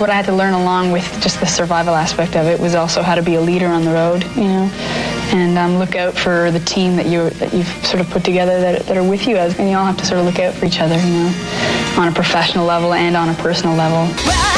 what I had to learn along with just the survival aspect of it was also how to be a leader on the road, you know, and look out for the team that you've sort of put together that are with you, and you all have to sort of look out for each other, you know, on a professional level and on a personal level.